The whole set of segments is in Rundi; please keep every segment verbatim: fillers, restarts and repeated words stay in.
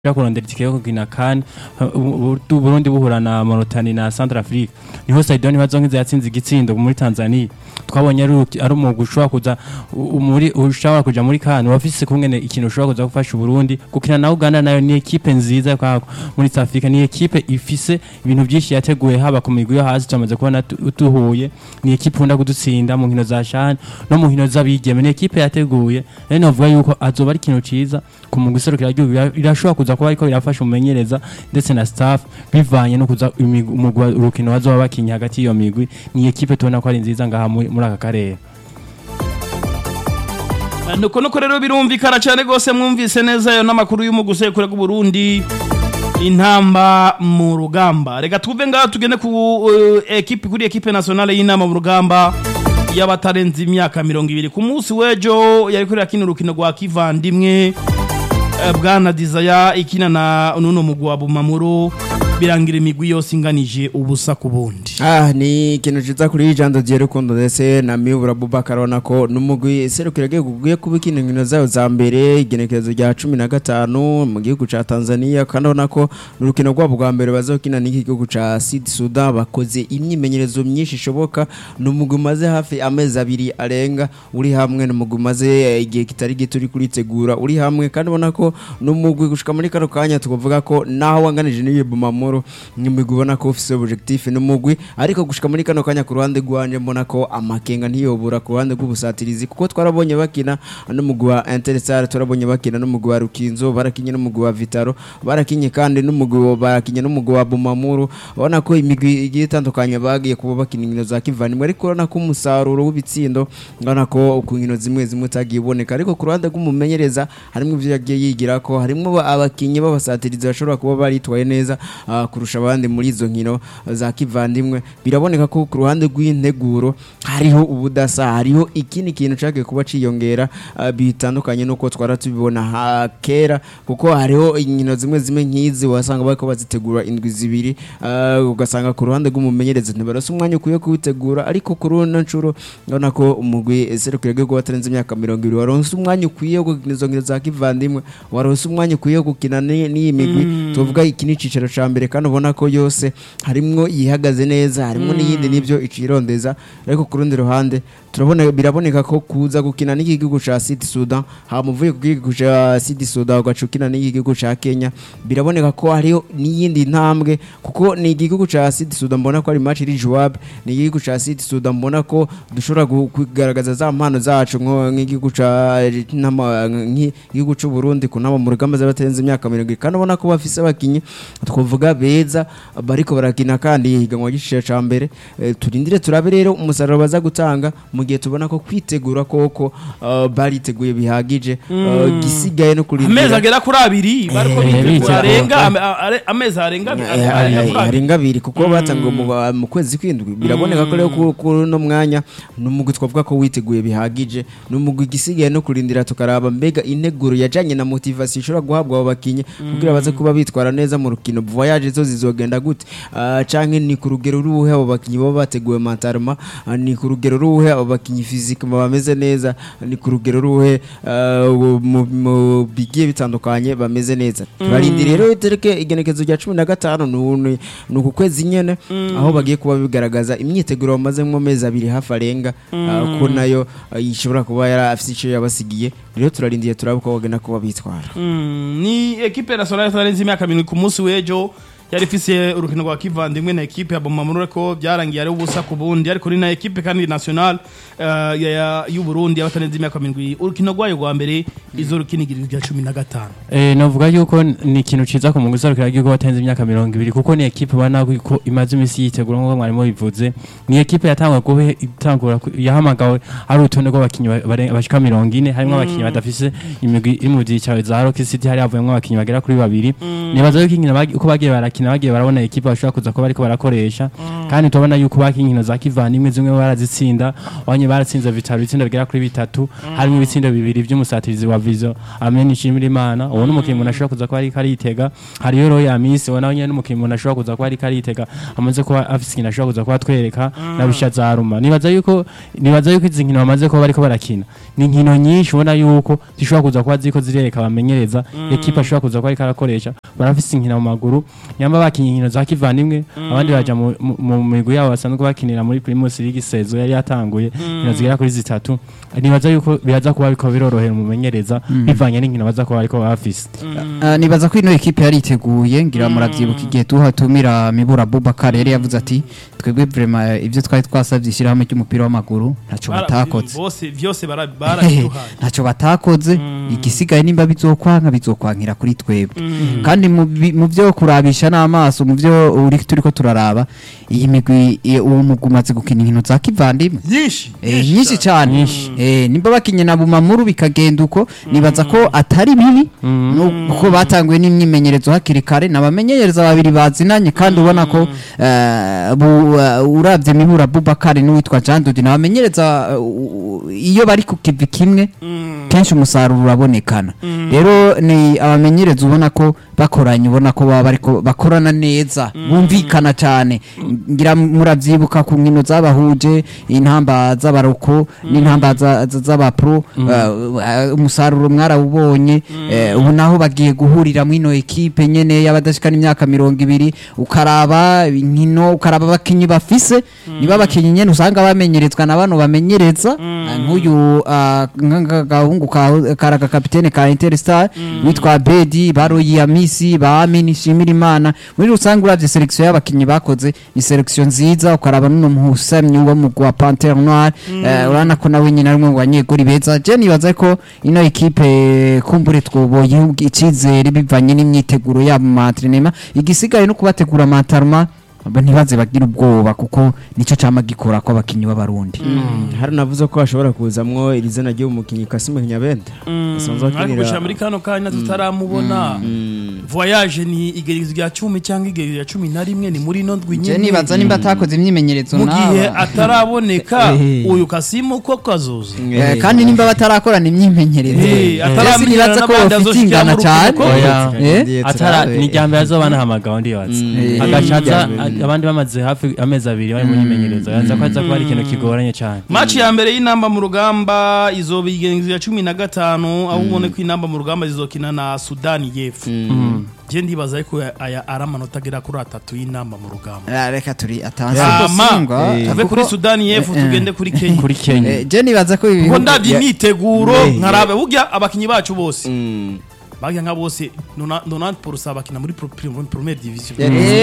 kurondera itike yo kugina kan Burundi buhura na Mauritania na Centrafrique niho Saidoni bazonkiza yatsinze igitsindo muri Tanzania twabonye ari umugwi ushobora kuza muri ushobora kuja muri kan wafise kungene ikintu ushobora kuza gufasha Burundi gukina na Uganda nayo ni equipe nziza kwa muri South Africa ni equipe ifise ibintu byinshi yateguye haba ku migwi yo hasi cyamaze kubona tuhuye ni equipe unda kudutsinda mu nkino za Shan no mu nkino z'abigeme ni equipe yateguye rero novuga yuko azoba ari ikintu ciza ku mugwi serukira igihugu irashobora kuza kuba ariko birafasha umumenyereza ndetse na staff bivanye no kuza umugwi urukino bazoba bakinye hagati iyo migwi ni equipe tubona ko ari nziza ngaha muri aka karere nuko nuko rero birumvikana cyane gose mwumvise neza yo namakuru y'umuguse kure ku Burundi intamba mu rugamba rega tuve ngaho tugende ku uh, equipe kuri equipe nationale y'inama mu rugamba y'abatarenze imyaka mirongo ibiri ku munsi wejo yari kuri akina urukino rwa kivandimwe bwana Desire ikina na nuno mugwi wa Bumamuru birangira imigwi yose inganije ubusa ku bundi. Ah ni ikintu ciza kuri Jando Dieu Rukundo ndetse na Mibura Bubakar onako numugwi serukiragiye kugiye kubikina inkino zayo za mbere igenekerezo rya cumi na gatanu mu gihugu ca Tanzania kandi onako n'urukino rwabo rwa mbere bazokina n'iki gihugu ca Sud Sudan bakoze imyimenyerezo myinshi ishoboka n'umugwi maze hafi amezi abiri arenga uri hamwe n'umugwi maze igihe kitari gituri kuritegura uri hamwe kandi onako n'umugwi gushika muri kano kanya tukuvuga ko naho wanganije n'iyi Bumamuru nimugwi ubona ko ufise objectif n'umugwi ariko gushika muri kano kanya ku ruhande rwanje mbona ko amakenga ntiyobura ku ruhande rw'ubusatirizi kuko twarabonye bakina n'umugwi wa Interstar turabonye bakina n'umugwi wa Rukinzo barakinye n'umugwi wa Vitaro barakinye kandi n'umugwi barakinye n'umugwi wa Bumamuru ubona ko imigwi igiye itandukanye bagiye kuba bakina inkino za kivandimwe ariko urabona ko umusaruro w'ibitsindo ngana ko ku nkino zimwe zimwe tagiye iboneka ariko ku ruhande rw'umumenyereza harimo ivyo yagiye yigira ko harimo abakinyi b'abasatirizi bashobora kuba baritwaye neza uh, kurusha abandi muri izo nkino za kivandimwe biraboneka ko ku ruhande rw'integuro hariho ubudasa hariho ikindi kintu cyagiye kuba ciyongera uh, bitandukanye nuko twara tubibona kera kuko hariho inkino zimwe zimwe nkizi wasanga bariko bazitegura indwi zibiri uh, ugasanga ku ruhande rw'umumenyereza ntibarose umwanya ukuye kubitegura ariko ku runo ncuro ndabona ko umugwi serukiragiye ko batarenze imyaka mirongo ibiri waronse umwanya ukuye wo gukina izo nkino za kivandimwe waronse umwanya ukuye wo gukina n'iyi migwi mm. tuvuga iki ni cicaro ca mbere kandi ubona ko yose harimwo yihagaze neza harimo mm. n'iyindi nivyo icirondeza ariko ku rundi ruhande turabona biraboneka ko kuza gukina n'iki gihugu ca Sud Sudan hamuvuye ku gihugu ca Sud Sudan ugacukina n'iki gihugu ca Kenya biraboneka ko hariho n'iyindi ntambwe kuko ni igihugu ca Sud Sudan mbona ko ari match iri jouable ni igihugu ca Sud Sudan mbona ko dushobora kugaragaza za mpano zacu nk'igihugu ca nk'igihugu c'u Burundi kunama mu rugamba z'abatenze imyaka mirongo kandi ubona ko bafise abakinyi twavuga beza bariko barakina kandi higanwa gishije ca mbere e, turindire turabe rero umusaruro baza gutanga mu gihe tubona ko kwitegura koko uh, bariteguye bihagije mm. uh, gisigaye no kurindira amezi agera kuri abiri bariko bitegura arenga amezi arenga arenga abiri kuko batanga mu kwezi kwindwi biraboneka ko rero ku no mwanya n'umugwi twavuga ko witeguye bihagije n'umugwi gisigaye no kurindira tukaraba mbega integuro yajanye na motivation ishobora guhabwa abo bakinyi kugira baze kuba bitwara neza mu rukino voyage zo zizogenda gute uh, canke ni ku rugero ruhe abo bakinyi bo bateguwe mentalema uh, ni ku rugero ruhe abo bakinyi physique bameze neza ni ku rugero ruhe uh, mu bigiye bitandukanye bameze neza mm. turarindi rero itereke igenekezo rya cumi na gatanu n'uni nuko kwezi nyene mm. aho bagiye kuba bigaragaza imyiteguro bamaze mu mezi abiri hafa arenga mm. uh, ko nayo uh, ishobora kuba yara afite ico yabasigiye rero turarindiye turabuka bagena kuba bitwara mm. ni equipe nationale tarenze imyaka mirongo ku munsi wejo yari fise urukino rwa kivandimwe na equipe ya Bumamuru ko byarangiye ari ubusa ku bundi ariko ni na equipe kandi national uh, ya y'u Burundi abatarenze imyaka mirongo urukino rwayo rwa mbere izo rukinigirira rya cumi na gatanu eh novuga yuko ni ikintu ciza ku mungu zarukiragiye ko batarenze imyaka mirongo ibiri kuko ni equipe bana ko imaze imisi yitegura ngo mwarimo bivuze ni equipe yatangwa ko itangura yahamagawe ari utonde rw'abakinyi bashika mirongo ine harimo abakinyi badafise imigwi iri mu gihe cyawe za Rock City hari havuyemo abakinyi bagera kuri babiri nibaza yuko inkino uko bagiye barakina barakina bagiye barabona ekipe bashobora kuza kuba bariko barakoresha kandi tubona yuko bakinkino inkino za kivandimwe zimwe barazitsinda abanye baratsinze Vitaro ibitsindo bigera kuri bitatu harimo ibitsindo bibiri by'umusatirizi wa Vizo amene nshimira Imana uwo n'umukinnyi umuntu ashobora kuza kuba ari karitega hariyo Roya Miss ubona nyene n'umukinnyi umuntu ashobora kuza kuba ari karitega amaze kuba afise ikintu ashobora kuza kuba twereka nabishatse haruma nibaza yuko nibaza yuko izi nkino bamaze kuba bariko barakina ni nkino nyinshi ubona yuko zishobora kuza kuba ziko zirereka bamenyereza ekipe ashobora kuza kuba ari karakoresha barafise inkino mu maguru nyamba bakinye inkino za kivandimwe abandi baja mu migwi yabo basanzwe bakinira muri Primus League sezo yari yatanguye inkino zigera kuri zitatu nibaza yuko biraza kuba biko birorohera umumenyereza bivanye n'inkino baza kuba ariko bafise nibaza ko ino ekipe yari iteguye ngira muravyibuka igihe tuhatumira Mibura Boubacar yari yavuze ati twebwe vraiment ivyo twari twasavye ishyirahamwe ry'umupira w'amaguru ntaco batakoze bose vyose baraduhaye ntaco batakoze igisigaye nimba bizokwanka bizokwankira kuri twebwe kandi mu byo kurabisha n'amaso mu byo uri turiko turaraba iyi migwi uwo mugumaze gukina inkino za kivandimwe nyinshi eh nyinshi cyane eh nimba bakinye na Bumamuru bikagenda uko nibaza ko atari bibi nuko batanguye n'imyimenyerezo hakiri kare nabamenyereza babiri bazinanye kandi ubona ko uravye Mibura Boubacar n'uwitwa Jean Dodi nabamenyereza iyo bari ku kivi kimwe kenshi umusaruro urabonekana rero ni abamenyereza ubona ko bakoranye ubona ko baba bariko bakorana neza bumvikana cyane ngira muravyibuka ku nkino zabahuje intamba z'abaroko n'intamba z'abapro umusaruro mwarawubonye ubu naho bagiye guhurira mu ino ekipe nyene y'abadashikana imyaka mirongo ibiri ukaraba inkino ukaraba bakinyi bafise niba bakinyi nyene usanga bamenyerezwa na bano bamenyereza nk'uyu gahungu karaga kapitene ka Interstar witwa Bedi baroyi ya Misi ba Amini Shimira Imana muri rusange uravye selection y'abakinyi bakoze ni selection nziza ukaraba nuno muhusamye wo mu gwa Panthère Noire urana ko nawe nyina rumwe wanyeguri beza je nibaza ko ino equipe kumbure twoboye icizere bivanye n'imyiteguro ya mu entraînement igisigaye no kubategura amatarma ntibaze bagira ubwoba kuko nico cama gikora ko abakinyi b'abarundi hari navuze ko ashobora kuzamwo irizina ryo umukinyi Kasime Nyabenda asanzwe akirira muri kano kanya tutaramubona voyage ni igerizo rya cumi cyangwa igerizo rya cumi na rimwe ni muri no ndwi nyine nibaza nimba atakoze imyimenyerezo nawe mu gihe ataraboneka uyu Kasime uko kazoza kandi nimba batarakorana imyimenyerezo ataraza ko bafitingana cyane atara ni jambe azobana hamagaho ndi yatse agacaza abandi bamaze hafi amezi abiri bari mu nyimenyerezo yanza kwaza ko ari ikintu kigoranye cyane match ya mbere y'inamba mu rugamba izobigenza ya cumi na gatanu aho ubone ko inamba mu rugamba zizokina na Sudani y'Epfo je ndibaza ko aya aramanota agera kuri atatu y'inamba mu rugamba reka turi atanze gusingwa tuve kuri Sudani y'Epfo tugende kuri Kenya kuri Kenya je nibaza ko ibi ndavye imyiteguro nkarabe burya abakinyi bacu bose bagiye nka bose nonante pourcent bakina muri première division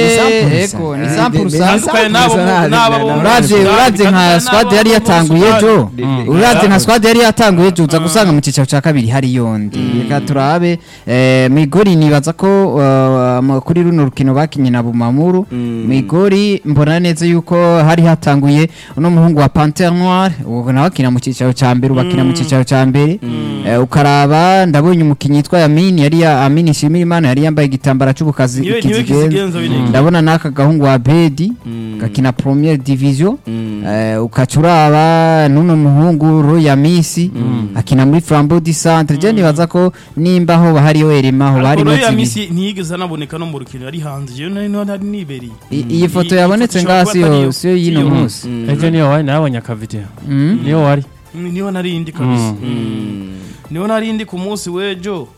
ego ni cent pourcent nabo nabo uravye uravye nka squad yari yatanguye jo uravye nka squad yari yatanguye jo uza gusanga mu cicaro ca kabiri hari yondi reka turabe Migori nibaza ko kuri runo rukino bakinye na Bumamuru Migori mbona neza yuko hari hatanguye uno muhungu wa Panthère Noire ubu nawe akina mu cicaro ca mbere ubakina mu cicaro ca mbere ukaraba ndabonye umukinyi yitwa Yami yari ya Amini Shimira Imana yari yambaye igitambara cy'ubukazi ikizigenza ndabona naka gahungu wa Bedi gakina première division ukacuraba nuno muhungu Roya Misi akina muri Flambeau du Centre je nibaza ko nimba ho bahari yo erema ho bari Roya Misi ntiyigeze anaboneka no mu rukino yari hanze je nari ntari niberi iyi foto yabonetse ngasi yo siyo yino munsi ejo niyo wari nabonye ka video niyo wari niyo narindi kabisa niyo narindi ku munsi wejo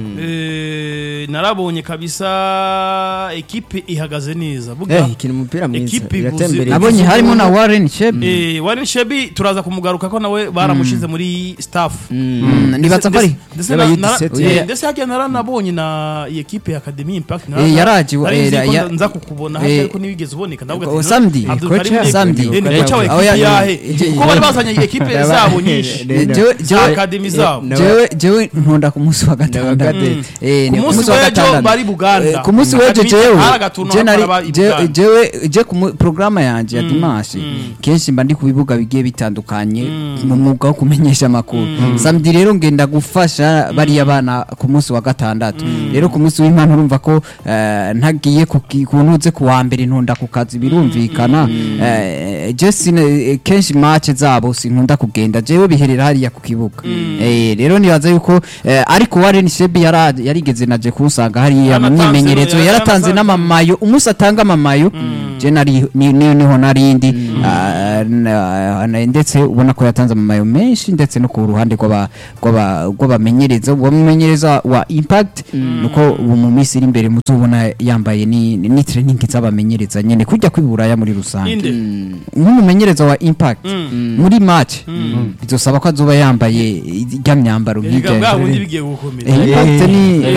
eh narabonye kabisa equipe ihagaze neza buga eh kiri mupira mwiza iratembere nabonye harimo na Warren Shebi eh Warren Shebi turaza kumugaruka ko nawe baramushize muri staff nibaza ko ari ndetse hagiye naranabonye na equipe ya Academy Impact yaraje nza kukubona ariko nibigeze uboneka ndavuga ati Samedi coach Samedi aho yahe ko bari bazanye equipe zabo nyinshi Academy zabo jewe jewe nkunda ku munsi wa gatatu gatandatu eh ku ni munsi wa w'ejo gatandatu. bari Buganda Eh, ku munsi w'ejo Akademi jewe hari agatuntu je nari bakora i je- Buganda. jewe je ku mu- programa yanje ya dimanche kenshi mba ndi ku bibuga bigiye bitandukanye mu mwuga wo kumenyesha amakuru samedi rero ngenda gufasha bariya bana ku munsi wa gatandatu rero ku munsi w'Imana urumva ko eh, ntagiye ku ki- ku ntuze ku wa mbere ntunda ku kazi birumvikana eh, je sine kenshi match zabo sinkunda kugenda jewe biherera hariya ku kibuga eh rero nibaza yuko eh, ariko Warren Shebi yara- yarigeze naje kusanga hariya mu Yanatanze- myimenyerezo yaratanze yanatanze- n'amamayo umunsi atanga amamayo je nari ni- ni- niho narindi ah, na- na- ndetse ubona ko yatanze amamayo menshi ndetse no ku ruhande rw'aba- rw'aba- rw'abamenyereza uwamenyereza wa Impact nuko ubu mu minsi iri imbere muzubona yambaye ni ni training z'abamenyereza nyene kujya kwiburaya muri rusange inde nk'umumenyereza wa Impact muri match bizosaba ko azoba yambaye ijya myambaro Erega bwa nk'ijya bundi bigiye gukomera Eh, Impact ni